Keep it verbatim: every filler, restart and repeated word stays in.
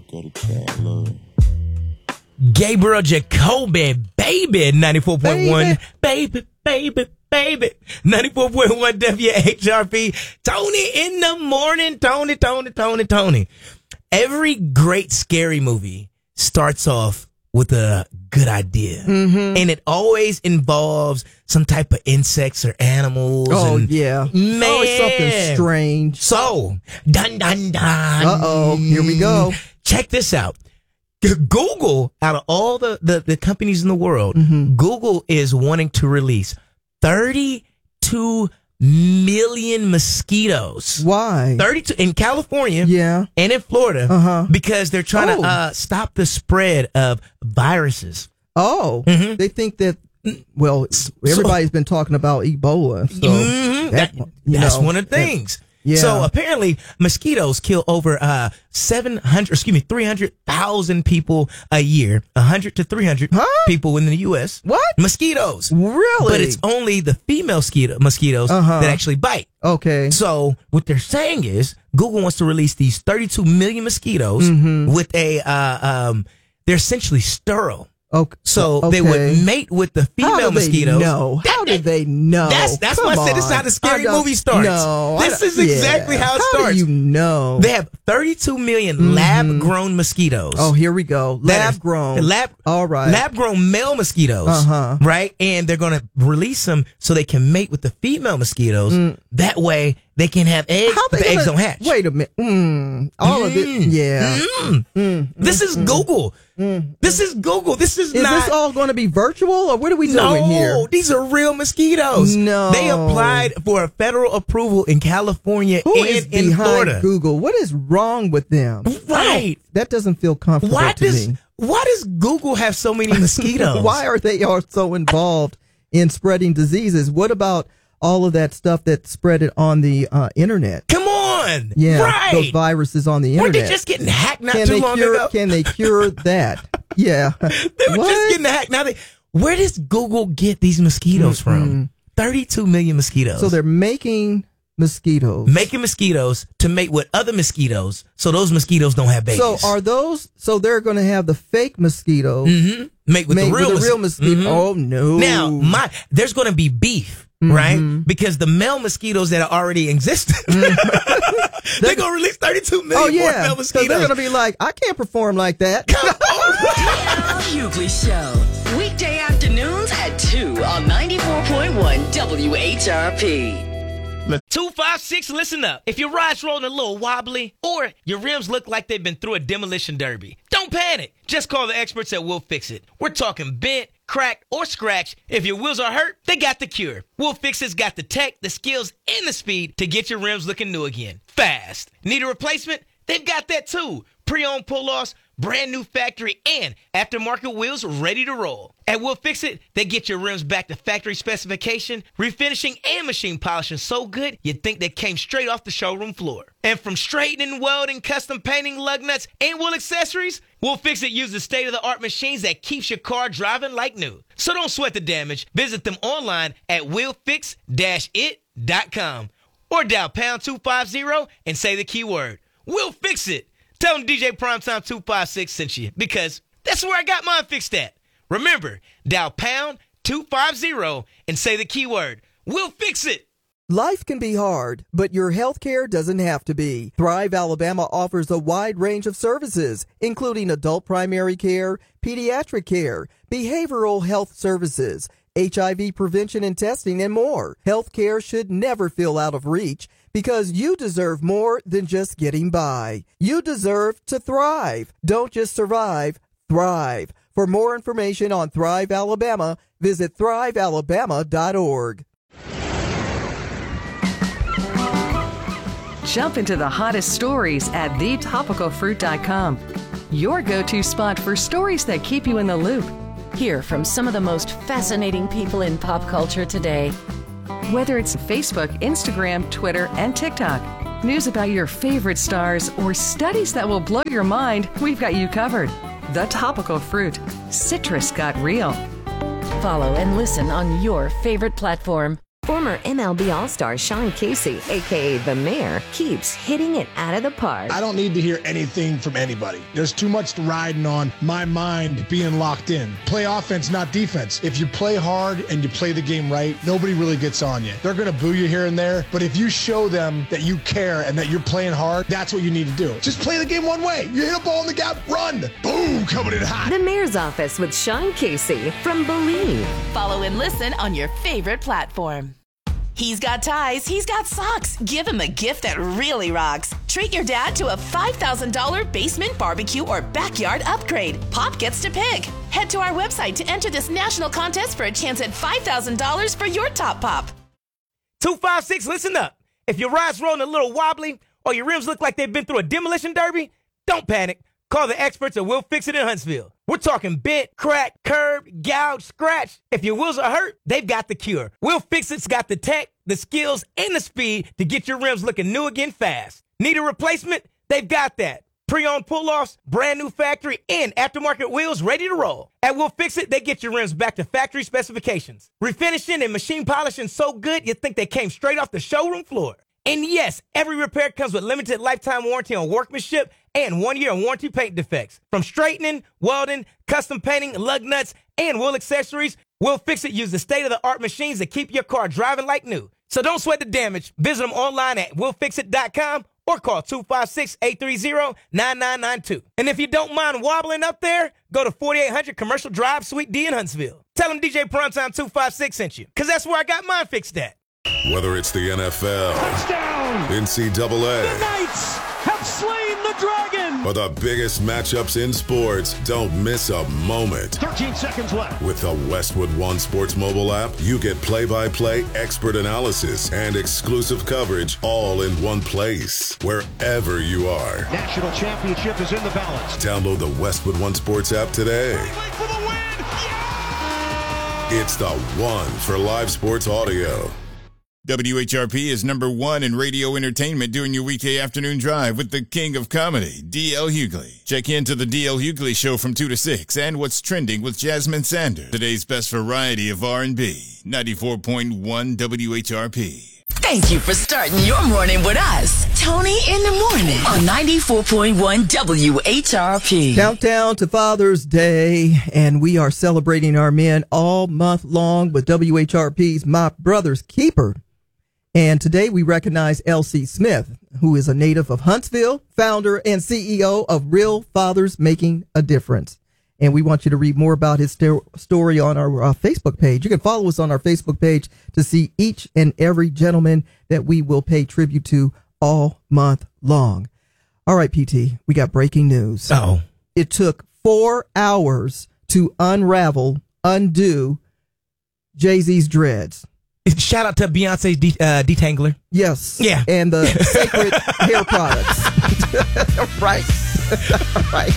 go to Chandler. Gabriel Jacoby, baby, ninety-four point one, baby, baby, baby, ninety-four point one W H R P. Tony in the morning, Tony, Tony, Tony, Tony. Every great scary movie starts off with a good idea. Mm-hmm. And it always involves some type of insects or animals. Oh, and yeah. Man. Always something strange. So, dun, dun, dun. Uh-oh. Here we go. Check this out. Google, out of all the, the, the companies in the world, Mm-hmm. Google is wanting to release thirty-two million mosquitoes. Why? thirty-two in California Yeah. and in Florida Uh-huh. because they're trying Oh. to uh, stop the spread of viruses. Oh, Mhm. they think that, well, everybody's been talking about Ebola. So Mhm. that, That- you that's know, one of the that- things. yeah. So apparently mosquitoes kill over uh seven hundred, excuse me, three hundred thousand people a year, one hundred to three hundred Huh? people in the U S. What? Mosquitoes. Really? But it's only the female mosquito, mosquitoes Uh-huh. that actually bite. Okay. So what they're saying is Google wants to release these thirty-two million mosquitoes Mm-hmm. with a, uh, um, they're essentially sterile. Okay. So okay. they would mate with the female How do mosquitoes. They know? How did they know? That's that's why Come I said this is how on. the scary I don't- movie starts. No, I this don't- is exactly yeah. how it How starts. do you know? They have thirty-two million lab-grown mosquitoes. Oh, here we go. that are- Lab grown. Lab, All right. lab-grown male mosquitoes. Uh-huh. Right, and they're going to release them so they can mate with the female mosquitoes. That way, they can have eggs, How but they the eggs gonna- don't hatch. Wait a minute. Mm, all of it. Yeah. Mm. This is Google. This is Google. This is, Is not. this all going to be virtual, or what are we No, doing here? these are real mosquitoes. No. They applied for a federal approval in California Who and is in behind Florida. Google? What is wrong with them? Right. That doesn't feel comfortable Why to does me. why does Google have so many mosquitoes? Why are they all so involved in spreading diseases? What about all of that stuff that spread it on the uh, internet? Come on. Yeah, Right. those viruses on the Weren't internet. they just getting hacked not can too they long cure? ago? Can they cure that? Yeah, They were What? just getting hacked. Now they where does Google get these mosquitoes from? thirty-two million mosquitoes. So they're making mosquitoes. making mosquitoes to mate with other mosquitoes so those mosquitoes don't have babies. So are those? So they're going to have the fake mosquitoes Mm-hmm. Mate with made the real, with the real mos- mosquito. Mhm. Oh no! Now, my there's going to be beef, right? Because the male mosquitoes that are already existing, they're going to release thirty-two million oh more yeah, male because they're mosquitoes. going to be like, I can't perform like that. Hughley Show. Weekday afternoons at two on ninety-four point one W H R P. two five six, listen up. If your ride's rolling a little wobbly or your rims look like they've been through a demolition derby, don't panic. Just call the experts at We'll Fix It. We're talking bent, cracked, or scratched. If your wheels are hurt, they got the cure. We'll Fix It's got the tech, the skills, and the speed to get your rims looking new again. Fast. Need a replacement? They've got that too. Pre-owned pull-offs, brand new factory, and aftermarket wheels ready to roll. At We'll Fix It, they get your rims back to factory specification, refinishing and machine polishing so good you'd think they came straight off the showroom floor. And from straightening, welding, custom painting, lug nuts, and wheel accessories, We'll Fix It uses state-of-the-art machines that keeps your car driving like new. So don't sweat the damage. Visit them online at will fix dash it dot com or dial pound two fifty and say the keyword. We'll Fix It. Tell them D J Primetime two five six sent you because that's where I got mine fixed at. Remember, dial pound two fifty and say the keyword. We'll Fix It. Life can be hard, but your health care doesn't have to be. Thrive Alabama offers a wide range of services, including adult primary care, pediatric care, behavioral health services, H I V prevention and testing, and more. Health care should never feel out of reach because you deserve more than just getting by. You deserve to thrive. Don't just survive, thrive. For more information on Thrive Alabama, visit thrive alabama dot org. Jump into the hottest stories at the topical fruit dot com. Your go-to spot for stories that keep you in the loop. Hear from some of the most fascinating people in pop culture today. Whether it's Facebook, Instagram, Twitter, and TikTok, news about your favorite stars, or studies that will blow your mind, we've got you covered. The Topical Fruit. Citrus got real. Follow and listen on your favorite platform. Former M L B All-Star Sean Casey, a k a. The Mayor, keeps hitting it out of the park. I don't need to hear anything from anybody. There's too much riding on my mind being locked in. Play offense, not defense. If you play hard and you play the game right, nobody really gets on you. They're going to boo you here and there, but if you show them that you care and that you're playing hard, that's what you need to do. Just play the game one way. You hit a ball in the gap, run. Boom, coming in hot. The Mayor's Office with Sean Casey from Believe. Follow and listen on your favorite platform. He's got ties, he's got socks. Give him a gift that really rocks. Treat your dad to a five thousand dollars basement barbecue or backyard upgrade. Pop gets to pick. Head to our website to enter this national contest for a chance at five thousand dollars for your top pop. two five six, listen up. If your ride's rolling a little wobbly or your rims look like they've been through a demolition derby, don't panic. Call the experts at Will Fix It in Huntsville. We're talking bent, cracked, curved, gouged, scratched. If your wheels are hurt, they've got the cure. Will Fix It's got the tech, the skills, and the speed to get your rims looking new again fast. Need a replacement? They've got that. Pre-owned pull-offs, brand new factory, and aftermarket wheels ready to roll. At Will Fix It, they get your rims back to factory specifications. Refinishing and machine polishing so good you think they came straight off the showroom floor. And yes, every repair comes with limited lifetime warranty on workmanship and one year warranty paint defects. From straightening, welding, custom painting, lug nuts, and wheel accessories, Will Fix It use the state-of-the-art machines that keep your car driving like new. So don't sweat the damage. Visit them online at will fix it dot com or call two five six, eight three zero, nine nine nine two. And if you don't mind wobbling up there, go to forty-eight hundred Commercial Drive, Suite D in Huntsville. Tell them D J Primetime two five six sent you, because that's where I got mine fixed at. Whether it's the N F L, touchdown, N C double A, the Knights have slain the dragon, or the biggest matchups in sports, don't miss a moment. thirteen seconds left. With the Westwood One Sports mobile app, you get play-by-play expert analysis and exclusive coverage all in one place, wherever you are. National championship is in the balance. Download the Westwood One Sports app today. For the win. Yeah! It's the one for live sports audio. W H R P is number one in radio entertainment during your weekday afternoon drive with the king of comedy, D L Hughley. Check into the D L Hughley Show from two to six and What's Trending with Jasmine Sanders. Today's best variety of R and B, ninety-four point one W H R P. Thank you for starting your morning with us. Tony in the morning on ninety-four point one W H R P. Countdown to Father's Day, and we are celebrating our men all month long with W H R P's My Brother's Keeper. And today we recognize L C Smith, who is a native of Huntsville, founder and C E O of Real Fathers Making a Difference. And we want you to read more about his sto- story on our uh, Facebook page. You can follow us on our Facebook page to see each and every gentleman that we will pay tribute to all month long. All right, P T, we got breaking news. Oh. It took four hours to unravel, undo Jay-Z's dreads. Shout out to Beyonce's de- uh, detangler. Yes. Yeah. And the sacred hair products. Right. Right.